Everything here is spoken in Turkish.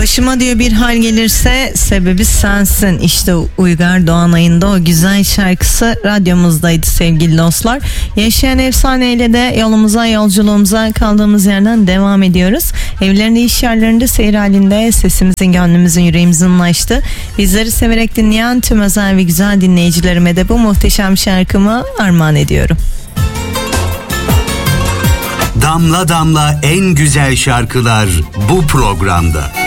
Başıma diyor bir hal gelirse sebebi sensin. İşte Uygar Doğanay'ın da o güzel şarkısı radyomuzdaydı sevgili dostlar. Yaşayan Efsaneyle de yolculuğumuza kaldığımız yerden devam ediyoruz. Evlerinde, iş yerlerinde, seyir halinde sesimizin, gönlümüzün, yüreğimizin ulaştı. Bizleri severek dinleyen tüm özel ve güzel dinleyicilerime de bu muhteşem şarkımı armağan ediyorum. Damla damla en güzel şarkılar bu programda.